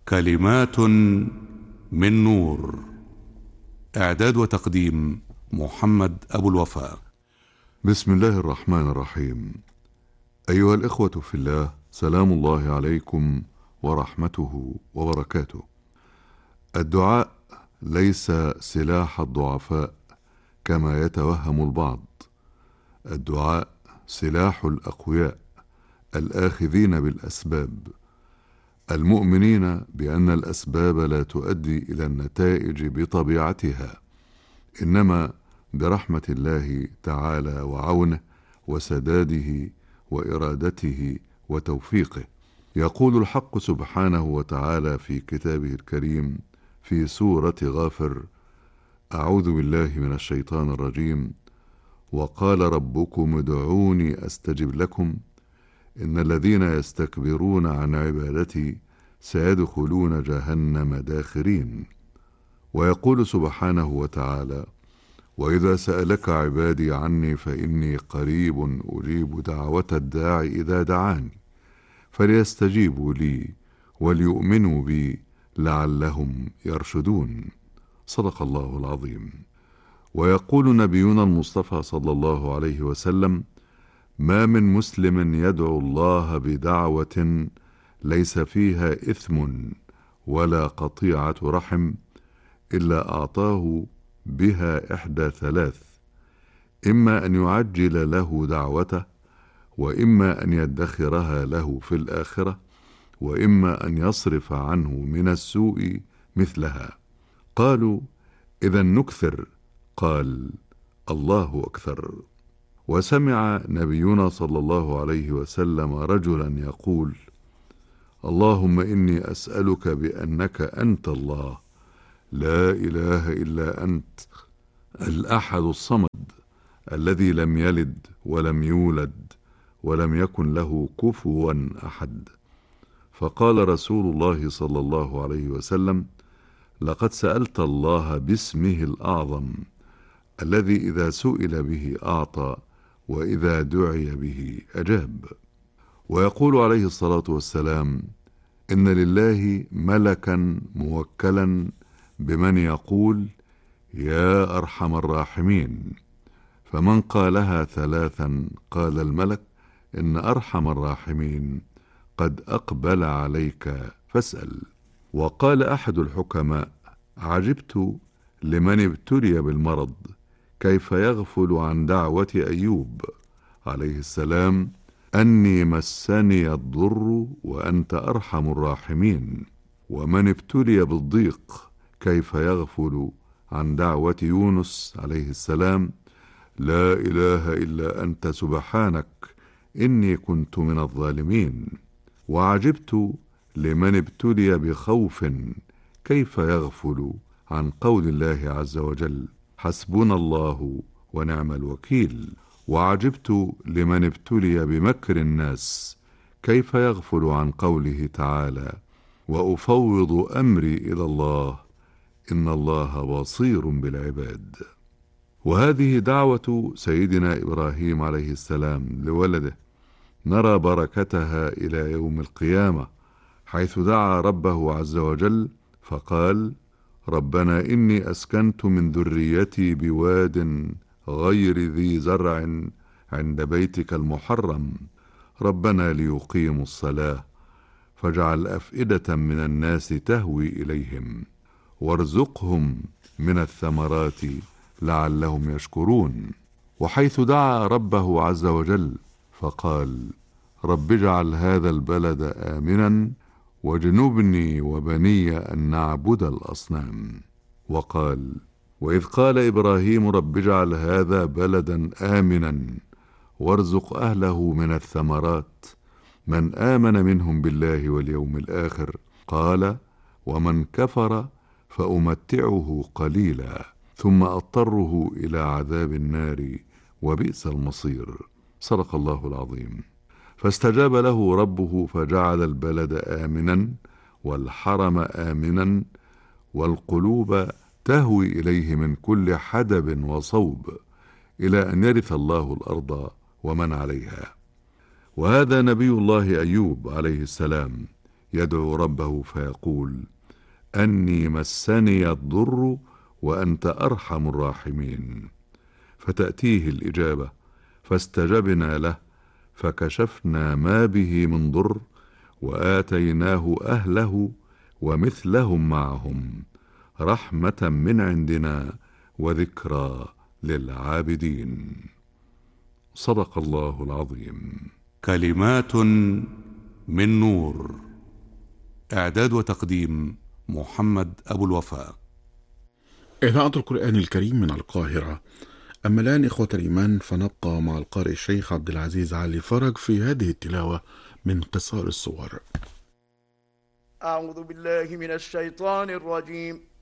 كلمات من نور. إعداد وتقديم محمد أبو الوفاء. بسم الله الرحمن الرحيم. أيها الإخوة في الله، سلام الله عليكم ورحمته وبركاته. الدعاء ليس سلاح الضعفاء كما يتوهم البعض. الدعاء سلاح الأقوياء الآخذين بالأسباب، المؤمنين بأن الأسباب لا تؤدي إلى النتائج بطبيعتها، إنما برحمة الله تعالى وعونه وسداده وإرادته وتوفيقه. يقول الحق سبحانه وتعالى في كتابه الكريم في سورة غافر: أعوذ بالله من الشيطان الرجيم. وقال ربكم ادعوني أستجب لكم إن الذين يستكبرون عن عبادتي سيدخلون جهنم داخرين. ويقول سبحانه وتعالى: وإذا سألك عبادي عني فإني قريب أجيب دعوة الداع إذا دعاني فليستجيبوا لي وليؤمنوا بي لعلهم يرشدون. صدق الله العظيم. ويقول نبينا المصطفى صلى الله عليه وسلم: ما من مسلم يدعو الله بدعوة ليس فيها إثم ولا قطيعة رحم إلا أعطاه بها إحدى ثلاث: إما أن يعجل له دعوته، وإما أن يدخرها له في الآخرة، وإما أن يصرف عنه من السوء مثلها. قالوا: إذا نكثر؟ قال: الله أكثر. وسمع نبينا صلى الله عليه وسلم رجلا يقول: اللهم إني أسألك بأنك أنت الله لا إله إلا أنت الأحد الصمد الذي لم يلد ولم يولد ولم يكن له كفوا أحد. فقال رسول الله صلى الله عليه وسلم: لقد سألت الله باسمه الأعظم الذي إذا سئل به أعطى وإذا دعي به أجاب. ويقول عليه الصلاة والسلام: إن لله ملكا موكلا بمن يقول يا أرحم الراحمين، فمن قالها ثلاثا قال الملك: إن أرحم الراحمين قد أقبل عليك فاسأل. وقال أحد الحكماء: عجبت لمن ابتلي بالمرض كيف يغفل عن دعوة أيوب عليه السلام: أني مسني الضر وأنت أرحم الراحمين. ومن ابتلي بالضيق كيف يغفل عن دعوة يونس عليه السلام: لا إله إلا أنت سبحانك إني كنت من الظالمين. وعجبت لمن ابتلي بخوف كيف يغفل عن قول الله عز وجل: حسبنا الله ونعم الوكيل. وعجبت لمن ابتلي بمكر الناس كيف يغفل عن قوله تعالى: وأفوض أمري إلى الله إن الله بصير بالعباد. وهذه دعوة سيدنا إبراهيم عليه السلام لولده، نرى بركتها إلى يوم القيامة، حيث دعا ربه عز وجل فقال: ربنا إني أسكنت من ذريتي بواد غير ذي زرع عند بيتك المحرم ربنا ليقيموا الصلاة فاجعل أفئدة من الناس تهوي إليهم وارزقهم من الثمرات لعلهم يشكرون. وحيث دعا ربه عز وجل فقال: رب اجعل هذا البلد آمنا واجنبني وبني أن نعبد الأصنام. وقال: وإذ قال إبراهيم رب اجعل هذا بلدا آمنا وارزق أهله من الثمرات من آمن منهم بالله واليوم الآخر قال: ومن كفر فأمتعه قليلا ثم أضطره إلى عذاب النار وبئس المصير. صدق الله العظيم. فاستجاب له ربه فجعل البلد آمنا والحرم آمنا والقلوب تهوي إليه من كل حدب وصوب إلى أن يرث الله الأرض ومن عليها. وهذا نبي الله أيوب عليه السلام يدعو ربه فيقول: أني مسني الضر وأنت أرحم الراحمين. فتأتيه الإجابة، فاستجبنا له فكشفنا ما به من ضر وآتيناه أهله ومثلهم معهم رحمة من عندنا وذكرى للعابدين. صدق الله العظيم. كلمات من نور. إعداد وتقديم محمد أبو الوفاء. إذاعة القرآن الكريم من القاهرة. أما الآن إخوة الإيمان، فنبقى مع القارئ الشيخ عبد العزيز علي فرج في هذه التلاوة من قصار الصور. أعوذ بالله من الشيطان الرجيم.